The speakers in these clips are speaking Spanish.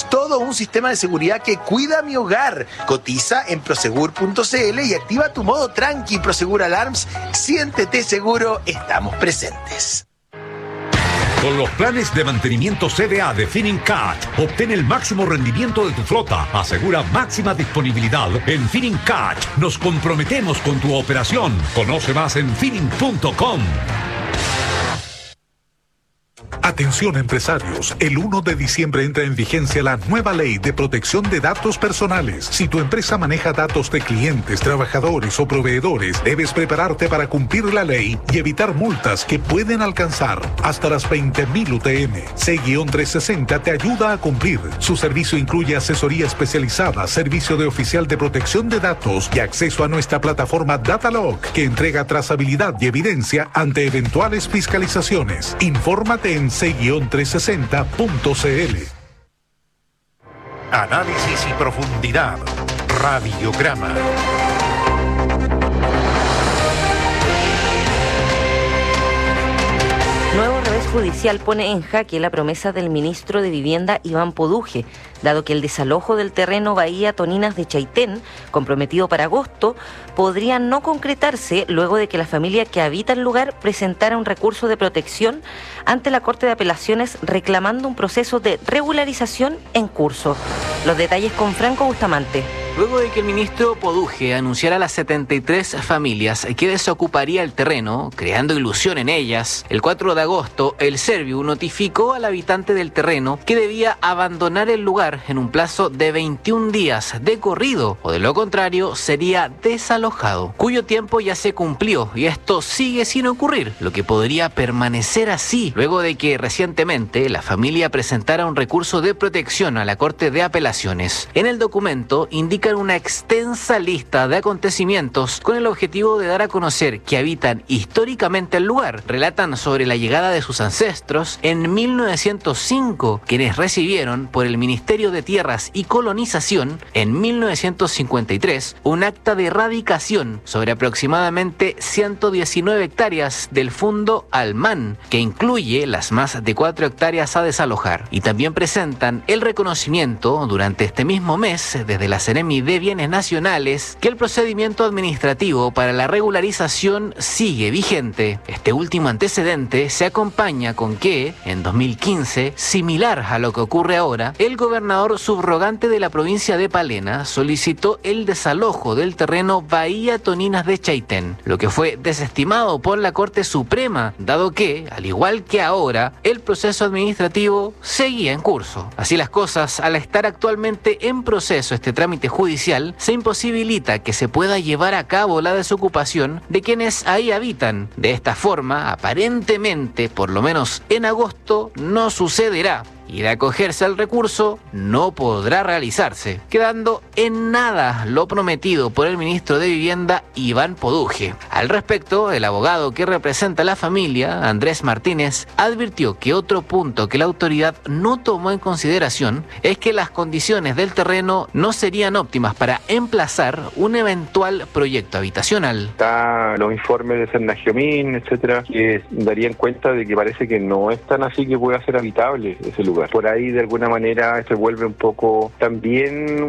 todo un sistema de seguridad que cuida mi hogar. Cotiza en prosegur.cl y activa tu modo tranqui. Prosegur Alarms, siéntete seguro, estamos presentes. Con los planes de mantenimiento CDA de Finincat, obtén el máximo rendimiento de tu flota. Asegura máxima disponibilidad. En Finincat nos comprometemos con tu operación. Conoce más en Finin.com. Atención empresarios, el 1 de diciembre entra en vigencia la nueva ley de protección de datos personales. Si tu empresa maneja datos de clientes, trabajadores o proveedores, debes prepararte para cumplir la ley y evitar multas que pueden alcanzar hasta las 20.000 UTM. C-360 te ayuda a cumplir. Su servicio incluye asesoría especializada, servicio de oficial de protección de datos y acceso a nuestra plataforma Datalog, que entrega trazabilidad y evidencia ante eventuales fiscalizaciones. Infórmate en c-360.cl. Análisis y profundidad. Radiograma. Nuevo revés judicial pone en jaque la promesa del ministro de Vivienda, Iván Poduje, dado que el desalojo del terreno Bahía Toninas de Chaitén, comprometido para agosto, podría no concretarse luego de que la familia que habita el lugar presentara un recurso de protección ante la Corte de Apelaciones reclamando un proceso de regularización en curso. Los detalles con Franco Bustamante. Luego de que el ministro Poduje anunciara a las 73 familias que desocuparía el terreno, creando ilusión en ellas, el 4 de agosto, el Serviu notificó al habitante del terreno que debía abandonar el lugar en un plazo de 21 días de corrido, o de lo contrario, sería desalojado, cuyo tiempo ya se cumplió y esto sigue sin ocurrir, lo que podría permanecer así, luego de que recientemente la familia presentara un recurso de protección a la Corte de Apelaciones. En el documento indica una extensa lista de acontecimientos con el objetivo de dar a conocer que habitan históricamente el lugar. Relatan sobre la llegada de sus ancestros en 1905, quienes recibieron por el Ministerio de Tierras y Colonización en 1953 un acta de erradicación sobre aproximadamente 119 hectáreas del Fundo Almán, que incluye las más de 4 hectáreas a desalojar. Y también presentan el reconocimiento durante este mismo mes desde la Seremi de Bienes Nacionales que el procedimiento administrativo para la regularización sigue vigente. Este último antecedente se acompaña con que, en 2015, similar a lo que ocurre ahora, el gobernador subrogante de la provincia de Palena solicitó el desalojo del terreno Bahía Toninas de Chaitén, lo que fue desestimado por la Corte Suprema, dado que, al igual que ahora, el proceso administrativo seguía en curso. Así las cosas, al estar actualmente en proceso este trámite judicial, se imposibilita que se pueda llevar a cabo la desocupación de quienes ahí habitan. De esta forma, aparentemente, por lo menos en agosto, no sucederá. Y de acogerse al recurso no podrá realizarse, quedando en nada lo prometido por el ministro de Vivienda, Iván Poduje. Al respecto, el abogado que representa a la familia, Andrés Martínez, advirtió que otro punto que la autoridad no tomó en consideración es que las condiciones del terreno no serían óptimas para emplazar un eventual proyecto habitacional. Está los informes de Sendagiomín, etcétera, que darían cuenta de que parece que no es tan así que pueda ser habitable ese lugar. Por ahí, de alguna manera, se vuelve un poco también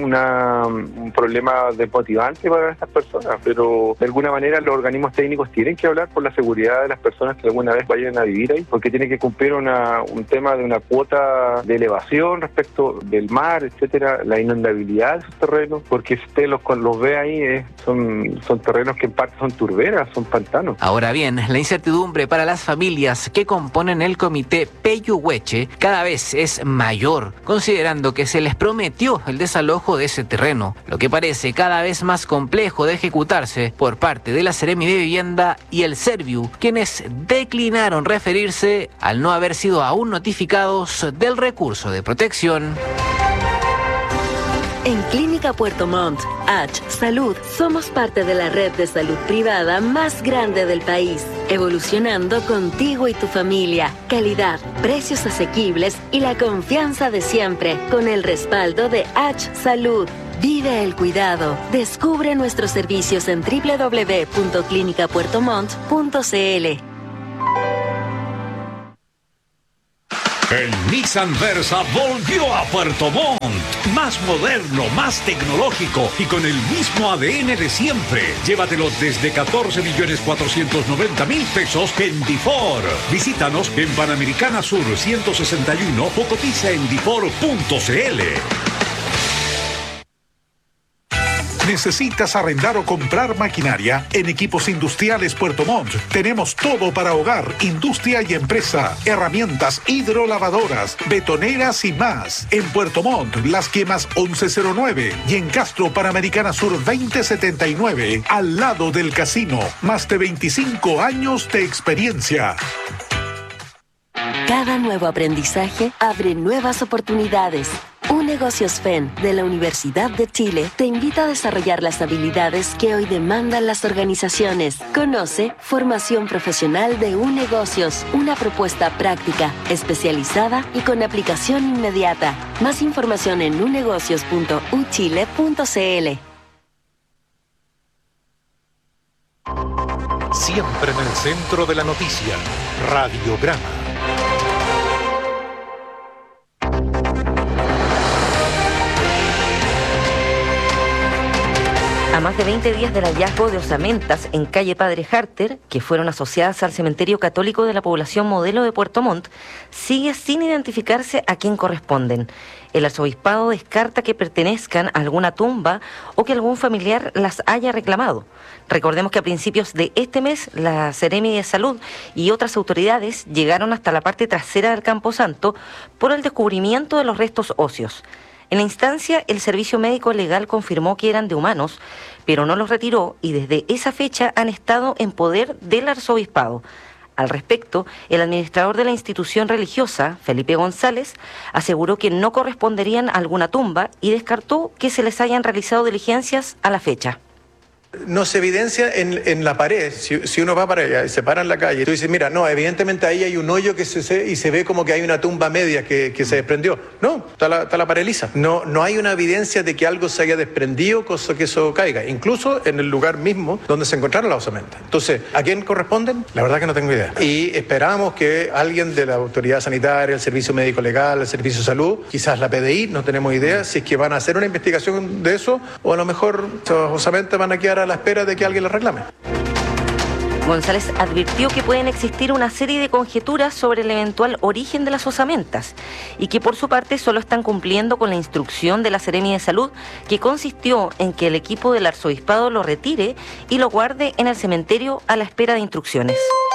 un problema desmotivante para estas personas, pero de alguna manera los organismos técnicos tienen que hablar por la seguridad de las personas que alguna vez vayan a vivir ahí, porque tiene que cumplir un tema de una cuota de elevación respecto del mar, etcétera, la inundabilidad de esos terrenos, porque si usted los ve ahí, son terrenos que en parte son turberas, son pantanos. Ahora bien, la incertidumbre para las familias que componen el comité Peyuhueche cada vez es mayor, considerando que se les prometió el desalojo de ese terreno, lo que parece cada vez más complejo de ejecutarse por parte de la Seremi de Vivienda y el Serviu, quienes declinaron referirse al no haber sido aún notificados del recurso de protección. En Clínica Puerto Montt, H Salud, somos parte de la red de salud privada más grande del país, evolucionando contigo y tu familia. Calidad, precios asequibles y la confianza de siempre, con el respaldo de H Salud. Vive el cuidado. Descubre nuestros servicios en www.clinicapuertomont.cl. El Nissan Versa volvió a Puerto Montt. Más moderno, más tecnológico y con el mismo ADN de siempre. Llévatelo desde 14.490.000 pesos en Difor. Visítanos en Panamericana Sur 161 o cotiza en difor.cl. ¿Necesitas arrendar o comprar maquinaria? En Equipos Industriales Puerto Montt tenemos todo para hogar, industria y empresa. Herramientas hidrolavadoras, betoneras y más. En Puerto Montt, Las Quemas 1109 y en Castro, Panamericana Sur 2079, al lado del casino. Más de 25 años de experiencia. Cada nuevo aprendizaje abre nuevas oportunidades. UNegocios FEN de la Universidad de Chile te invita a desarrollar las habilidades que hoy demandan las organizaciones. Conoce Formación Profesional de UNegocios, una propuesta práctica, especializada y con aplicación inmediata. Más información en unegocios.uchile.cl. Siempre en el centro de la noticia, Radiograma. A más de 20 días del hallazgo de osamentas en calle Padre Harter, que fueron asociadas al cementerio católico de la población modelo de Puerto Montt, sigue sin identificarse a quién corresponden. El arzobispado descarta que pertenezcan a alguna tumba o que algún familiar las haya reclamado. Recordemos que a principios de este mes, la Seremi de Salud y otras autoridades llegaron hasta la parte trasera del Camposanto por el descubrimiento de los restos óseos. En la instancia, el Servicio Médico Legal confirmó que eran de humanos, pero no los retiró y desde esa fecha han estado en poder del arzobispado. Al respecto, el administrador de la institución religiosa, Felipe González, aseguró que no corresponderían a alguna tumba y descartó que se les hayan realizado diligencias a la fecha. No se evidencia en la pared. Si uno va para allá y se para en la calle, tú dices, mira, no, evidentemente ahí hay un hoyo y se ve como que hay una tumba media que se desprendió. No, está la pared lisa. No hay una evidencia de que algo se haya desprendido, cosa que eso caiga, incluso en el lugar mismo donde se encontraron las osamentas. Entonces, ¿a quién corresponden? La verdad que no tengo idea. Y esperamos que alguien de la autoridad sanitaria, el Servicio Médico Legal, el Servicio de Salud, quizás la PDI, no tenemos idea si es que van a hacer una investigación de eso o a lo mejor esas osamentas van a quedar a la espera de que alguien las reclame. González advirtió que pueden existir una serie de conjeturas sobre el eventual origen de las osamentas y que por su parte solo están cumpliendo con la instrucción de la Seremi de Salud, que consistió en que el equipo del arzobispado lo retire y lo guarde en el cementerio a la espera de instrucciones.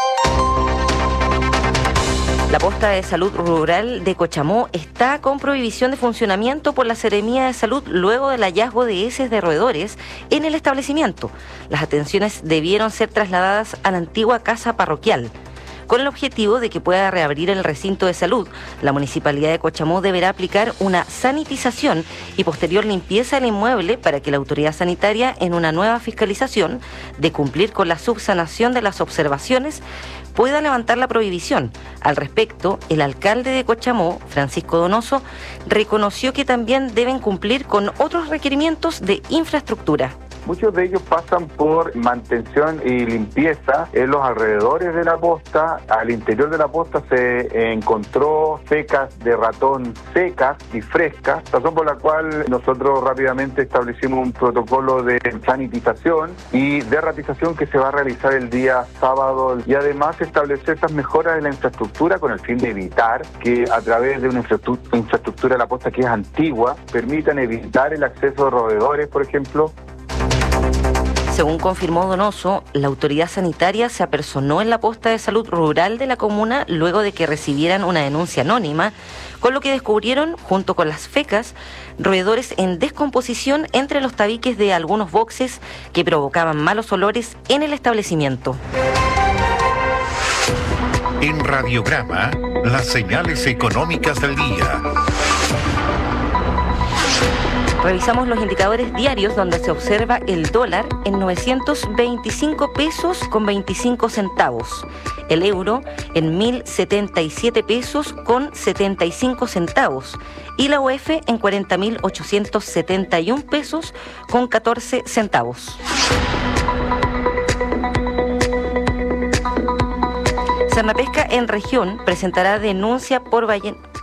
La posta de salud rural de Cochamó está con prohibición de funcionamiento por la Seremía de Salud luego del hallazgo de heces de roedores en el establecimiento. Las atenciones debieron ser trasladadas a la antigua casa parroquial. Con el objetivo de que pueda reabrir el recinto de salud, la Municipalidad de Cochamó deberá aplicar una sanitización y posterior limpieza del inmueble para que la autoridad sanitaria, en una nueva fiscalización de cumplir con la subsanación de las observaciones, pueda levantar la prohibición. Al respecto, el alcalde de Cochamó, Francisco Donoso, reconoció que también deben cumplir con otros requerimientos de infraestructura. Muchos de ellos pasan por mantención y limpieza en los alrededores de la posta. Al interior de la posta se encontró fecas de ratón secas y frescas, razón por la cual nosotros rápidamente establecimos un protocolo de sanitización y de ratización que se va a realizar el día sábado, y además establecer estas mejoras en la infraestructura con el fin de evitar que a través de una infraestructura de la posta que es antigua permitan evitar el acceso de roedores, por ejemplo. Según confirmó Donoso, la autoridad sanitaria se apersonó en la posta de salud rural de la comuna luego de que recibieran una denuncia anónima, con lo que descubrieron, junto con las fecas, roedores en descomposición entre los tabiques de algunos boxes que provocaban malos olores en el establecimiento. En Radiograma, las señales económicas del día. Revisamos los indicadores diarios donde se observa el dólar en 925 pesos con 25 centavos, el euro en 1.077 pesos con 75 centavos y la UF en 40.871 pesos con 14 centavos. Cernapesca en región presentará denuncia por ballena.